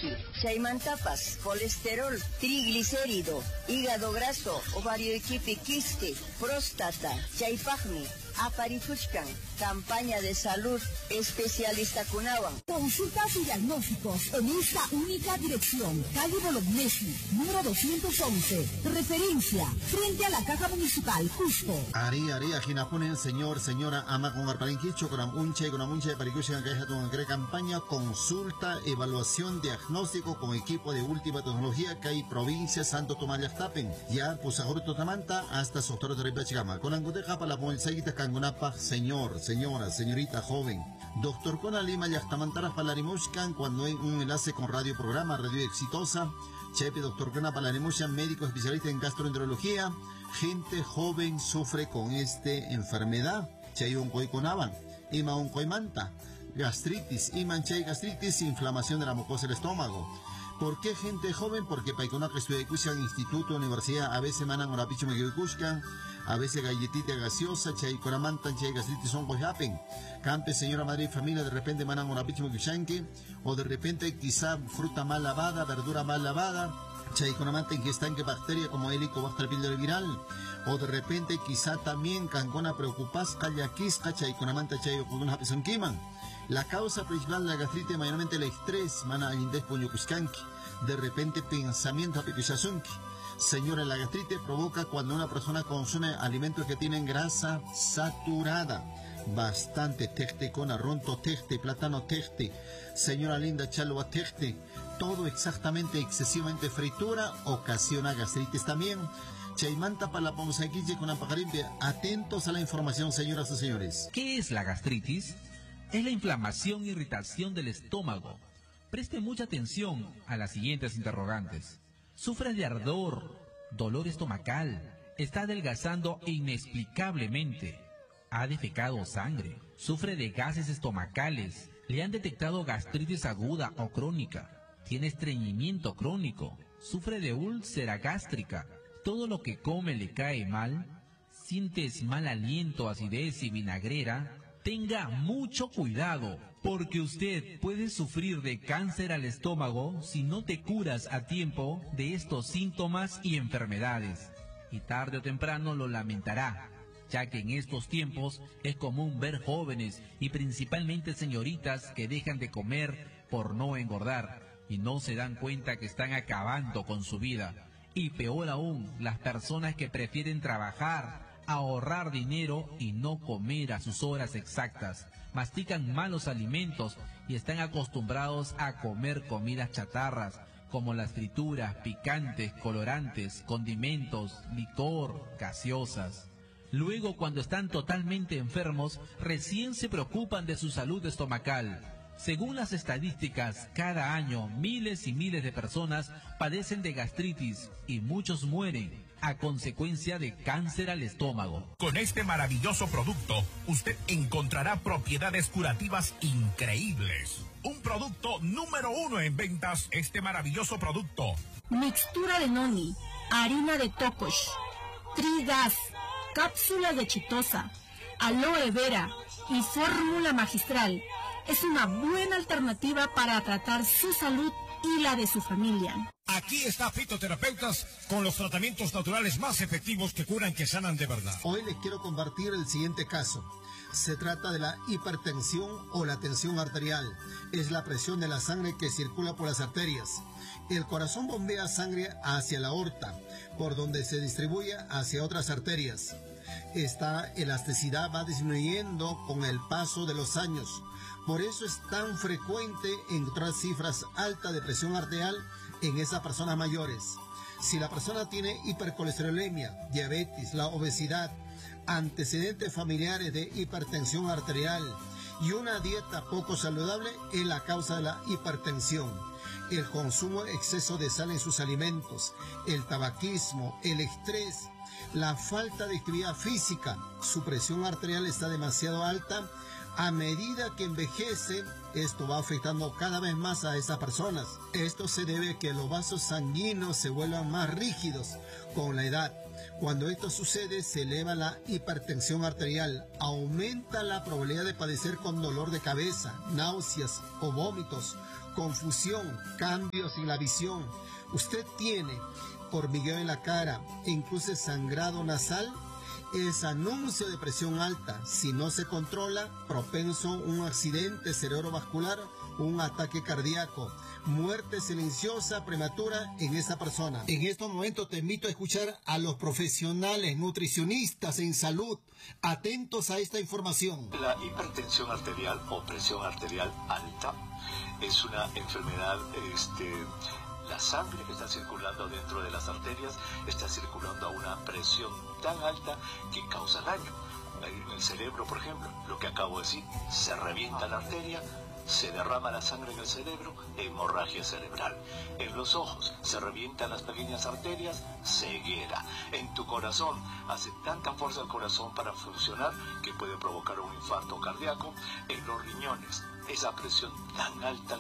Chaymanki, chaymantapas, colesterol, triglicérido, hígado graso, ovario equipe quiste, próstata, chaypagmi, aparifuchkan, campaña de salud especialista Cunawan. Consultas y diagnósticos en esta única dirección, calle Bolognesi, número 211, referencia, frente a la Caja Municipal, Cusco. Ari, ajinaponen, señor, señora, ama con arparinquicho, con amunche, paricuchan, que es campaña, consulta, evaluación, diagnóstico con equipo de última tecnología, que hay provincia, Santo Tomás Tapen, ya, pues, ahora Totamanta, hasta Sotoro de Ripachigama, con angoteja para la Ponceguita Cangunapa, señor, señora, señorita joven. Doctor Cona Lima Yachtamantara Palarimushkan, cuando hay un enlace con radio programa, radio exitosa. Chepe Doctor Cona Palarimushkan, médico especialista en gastroenterología. Gente joven sufre con esta enfermedad. Chay un coiconaban, ima un coimanta, gastritis, imanchay gastritis, inflamación de la mucosa del estómago. ¿Por qué gente joven? Porque paikona que estudia instituto, universidad, a veces manan una pichu me a veces galletita gaseosa, chay coramantan, chay gastritis son happen. Campe, señora madre y familia, de repente manan una pichu me o de repente quizá fruta mal lavada, verdura mal lavada, chay coramantan que están que bacteria como Helicobacter pylori viral, o de repente quizá también cancona preocupas, callaquisca, chay coramanta, chay o con una quiman. La causa principal de la gastritis mayormente el estrés, mana indes puñucuscanqui, de repente pensamiento apicuchazunqui. Señora, la gastritis provoca cuando una persona consume alimentos que tienen grasa saturada. Bastante texte con arronto texte, plátano texte, señora linda chaloa texte, todo exactamente excesivamente fritura ocasiona gastritis también. Chaymanta para la ponzaquille con apagarimpia. Atentos a la información, señoras y señores. ¿Qué es la gastritis? Es la inflamación e irritación del estómago. Preste mucha atención a las siguientes interrogantes. ¿Sufre de ardor, dolor estomacal? ¿Está adelgazando inexplicablemente? ¿Ha defecado sangre? ¿Sufre de gases estomacales? ¿Le han detectado gastritis aguda o crónica? ¿Tiene estreñimiento crónico? ¿Sufre de úlcera gástrica? ¿Todo lo que come le cae mal? ¿Sientes mal aliento, acidez y vinagrera? Tenga mucho cuidado, porque usted puede sufrir de cáncer al estómago si no te curas a tiempo de estos síntomas y enfermedades. Y tarde o temprano lo lamentará, ya que en estos tiempos es común ver jóvenes y principalmente señoritas que dejan de comer por no engordar y no se dan cuenta que están acabando con su vida. Y peor aún, las personas que prefieren trabajar, ahorrar dinero y no comer a sus horas exactas, mastican malos alimentos y están acostumbrados a comer comidas chatarras como las frituras, picantes, colorantes, condimentos, licor, gaseosas. Luego, cuando están totalmente enfermos, recién se preocupan de su salud estomacal. Según las estadísticas, cada año miles y miles de personas padecen de gastritis y muchos mueren a consecuencia de cáncer al estómago. Con este maravilloso producto, usted encontrará propiedades curativas increíbles. Un producto número 1 en ventas, este maravilloso producto. Mixtura de noni, harina de tocosh, trigas, cápsula de chitosa, aloe vera y fórmula magistral. Es una buena alternativa para tratar su salud y la de su familia. Aquí está Fitoterapeutas con los tratamientos naturales más efectivos que curan, que sanan de verdad. Hoy les quiero compartir el siguiente caso. Se trata de la hipertensión o la tensión arterial. Es la presión de la sangre que circula por las arterias. El corazón bombea sangre hacia la aorta, por donde se distribuye hacia otras arterias. Esta elasticidad va disminuyendo con el paso de los años. Por eso es tan frecuente encontrar cifras altas de presión arterial en esas personas mayores. Si la persona tiene hipercolesterolemia, diabetes, la obesidad, antecedentes familiares de hipertensión arterial y una dieta poco saludable, es la causa de la hipertensión. El consumo exceso de sal en sus alimentos, el tabaquismo, el estrés, la falta de actividad física, su presión arterial está demasiado alta. A medida que envejece, esto va afectando cada vez más a esas personas. Esto se debe a que los vasos sanguíneos se vuelvan más rígidos con la edad. Cuando esto sucede, se eleva la hipertensión arterial, aumenta la probabilidad de padecer con dolor de cabeza, náuseas o vómitos, confusión, cambios en la visión. Usted tiene hormigueo en la cara, incluso sangrado nasal, es anuncio de presión alta. Si no se controla, propenso a un accidente cerebrovascular, un ataque cardíaco, muerte silenciosa prematura en esa persona. En estos momentos te invito a escuchar a los profesionales nutricionistas en salud, atentos a esta información. La hipertensión arterial o presión arterial alta es una enfermedad, la sangre que está circulando dentro de las arterias está circulando a una presión tan alta que causa daño. En el cerebro, por ejemplo, lo que acabo de decir, se revienta la arteria, se derrama la sangre en el cerebro, hemorragia cerebral. En los ojos se revientan las pequeñas arterias, ceguera. En tu corazón hace tanta fuerza el corazón para funcionar que puede provocar un infarto cardíaco. En los riñones, esa presión tan alta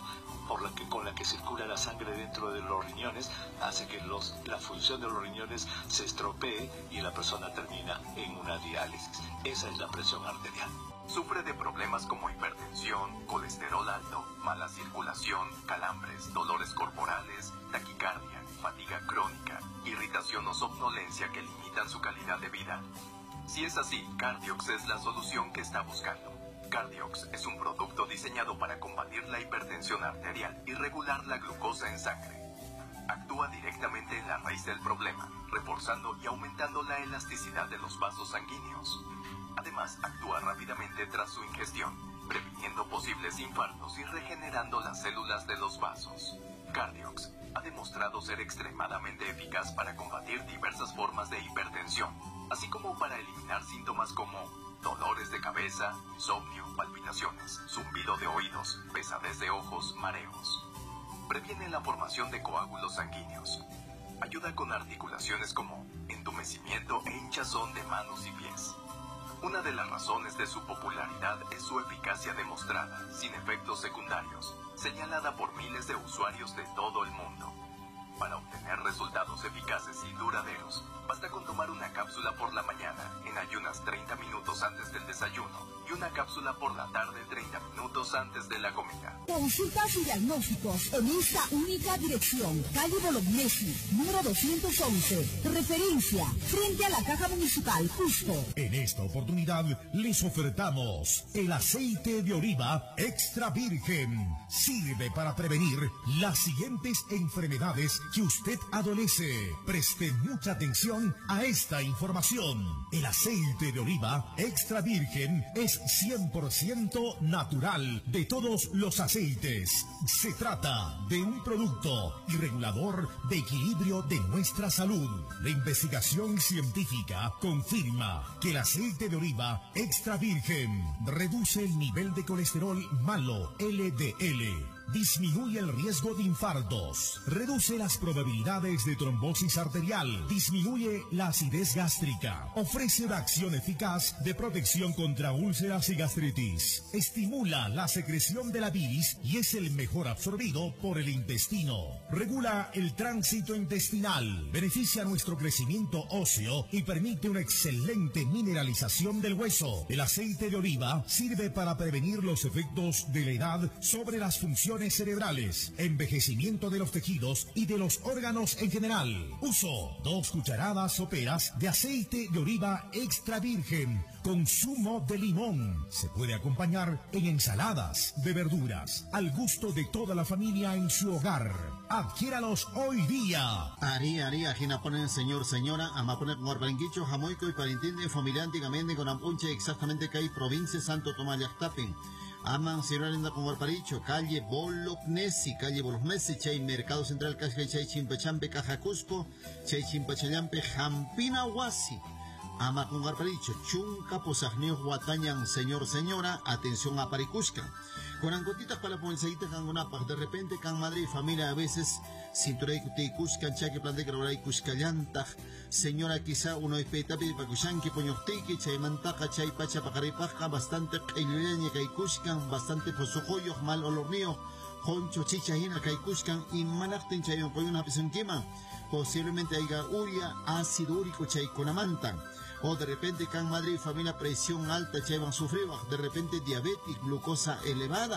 con la que circula la sangre dentro de los riñones hace que la función de los riñones se estropee y la persona termina en una diálisis. Esa es la presión arterial. Sufre de problemas como hipertensión, colesterol alto, mala circulación, calambres, dolores corporales, taquicardia, fatiga crónica, irritación o somnolencia que limitan su calidad de vida. Si es así, Cardiox es la solución que está buscando. Cardiox es un producto diseñado para combatir la hipertensión arterial y regular la glucosa en sangre. Actúa directamente en la raíz del problema, reforzando y aumentando la elasticidad de los vasos sanguíneos. Además, actúa rápidamente tras su ingestión, previniendo posibles infartos y regenerando las células de los vasos. Cardiox ha demostrado ser extremadamente eficaz para combatir diversas formas de hipertensión, así como para eliminar síntomas como dolores de cabeza, insomnio, palpitaciones, zumbido de oídos, pesadez de ojos, mareos. Previene la formación de coágulos sanguíneos. Ayuda con articulaciones como entumecimiento e hinchazón de manos y pies. Una de las razones de su popularidad es su eficacia demostrada, sin efectos secundarios, señalada por miles de usuarios de todo el mundo. Para obtener resultados eficaces y duraderos, basta con tomar una cápsula por la mañana, en ayunas 30 minutos antes del desayuno, y una cápsula por la tarde 30 minutos antes de la comida. Consultas y diagnósticos en esta única dirección, calle Bolognesi, número 211, referencia, frente a la Caja Municipal, Cusco. En esta oportunidad les ofertamos el aceite de oliva extra virgen. Sirve para prevenir las siguientes enfermedades que usted adolece. Preste mucha atención a esta información. El aceite de oliva extra virgen es 100% natural de todos los aceites. Se trata de un producto y regulador de equilibrio de nuestra salud. La investigación científica confirma que el aceite de oliva extra virgen reduce el nivel de colesterol malo, LDL. Disminuye el riesgo de infartos, reduce las probabilidades de trombosis arterial, disminuye la acidez gástrica, ofrece una acción eficaz de protección contra úlceras y gastritis, estimula la secreción de la bilis y es el mejor absorbido por el intestino, regula el tránsito intestinal, beneficia nuestro crecimiento óseo y permite una excelente mineralización del hueso. El aceite de oliva sirve para prevenir los efectos de la edad sobre las funciones cerebrales, envejecimiento de los tejidos y de los órganos en general. Uso 2 cucharadas soperas de aceite de oliva extra virgen con zumo de limón. Se puede acompañar en ensaladas de verduras, al gusto de toda la familia en su hogar. Adquiéralos hoy día. Aría, Gina ponen señor, señora, ama poner con Arbalinquicho, Jamoico y Parintinde, familia antigamente con Ampunche, exactamente que hay provincia Santo Tomás Llactapen. Aman Siralenda con Guarparicho, calle Bolognesi, Chay Mercado Central, Chay Chimpachampe, Caja Cusco, Chay Chimpachayampe, Jampina Huasi. Ama con Guarparicho, Chunca, Posajneo, Huatañan, señor, señora, atención a Paricusca. Con angotitas para la policía Cangonapas, de repente can madre y familia a veces cintura y cuscan chaque plante que y cuscallantaj, señora quizá uno espetapi pacuchanqui poñotequi, chay mantaca, chay pacha pacaripasca, bastante qilileña que cuscan, bastante posojoyos, mal olorneo, honcho chicha hina que cuscan y manacten chay un una pesunquima, posiblemente haya uria, ácido úrico chay con amanta. O de repente can madre y familia presión alta chay van sufrir, de repente diabetes, glucosa elevada,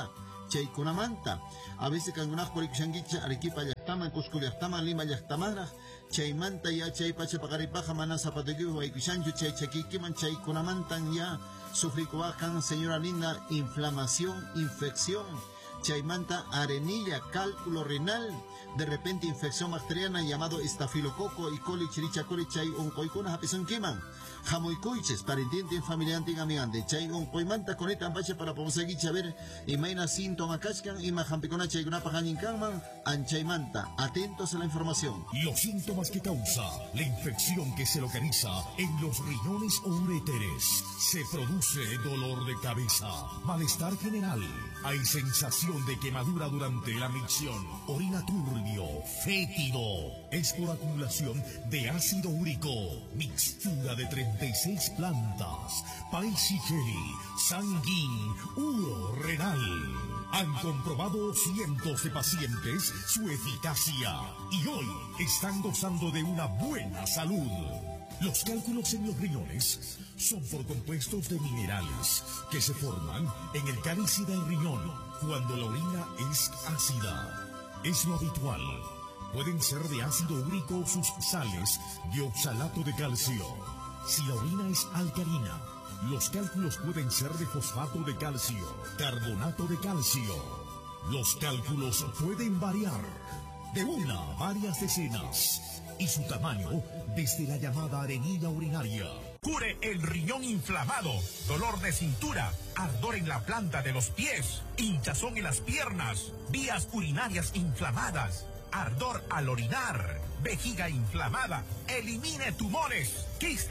chaykunamanta. A veces kangunaq purikushangkicha Arequipa llaqtaman, Cusco llaqtaman, Lima llaqtamanraq, chaymanta ya chay pacha paqaripaqa mana zapatukiwan waykushanchu, chay chakikiman chaykunamantan ya sufrikuwakan, señora linda, inflamación, infección, chaymanta arenilla, cálculo renal, de repente infección bacteriana llamado estafilococo y coli chiricha coli chay oncoicuna hapisan kiman. Jamoicuyches, pariente familiante amigante, chay oncoimanta conectan pache para conseguir saber y maina síntoma cascan y majampicona chayguna pajanin kanman, anchaymanta. Atentos a la información. Los síntomas que causa la infección que se localiza en los riñones o uréteres. Se produce dolor de cabeza, malestar general. Hay sensación de quemadura durante la micción, orina turbio, fétido. Es por acumulación de ácido úrico, mixtura de 36 plantas, paisijeli, sanguín, uro renal. Han comprobado cientos de pacientes su eficacia y hoy están gozando de una buena salud. Los cálculos en los riñones son por compuestos de minerales que se forman en el cáliz del riñón cuando la orina es ácida. Es lo habitual. Pueden ser de ácido úrico sus sales de oxalato de calcio. Si la orina es alcalina, los cálculos pueden ser de fosfato de calcio, carbonato de calcio. Los cálculos pueden variar de una a varias decenas y su tamaño desde la llamada arenilla urinaria. Cure el riñón inflamado, dolor de cintura, ardor en la planta de los pies, hinchazón en las piernas, vías urinarias inflamadas, ardor al orinar, vejiga inflamada. Elimine tumores,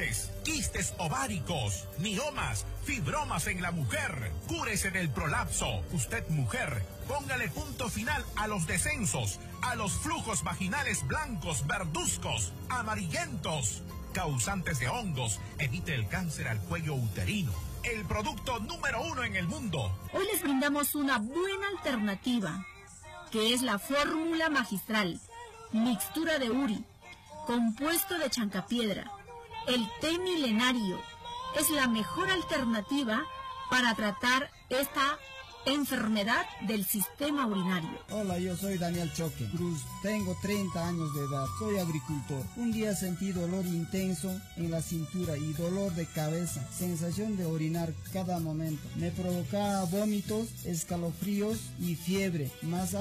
quistes ováricos, miomas, fibromas en la mujer. Cúrese del prolapso. Usted, mujer, póngale punto final a los descensos, a los flujos vaginales blancos, verduzcos, amarillentos, causantes de hongos. Evite el cáncer al cuello uterino. El producto número 1 en el mundo. Hoy les brindamos una buena alternativa, que es la fórmula magistral, mixtura de uri, compuesto de chancapiedra. El té milenario es la mejor alternativa para tratar esta enfermedad del sistema urinario. Hola, yo soy Daniel Choque Cruz, tengo 30 años de edad, soy agricultor. Un día sentí dolor intenso en la cintura y dolor de cabeza, sensación de orinar cada momento. Me provocaba vómitos, escalofríos y fiebre. Más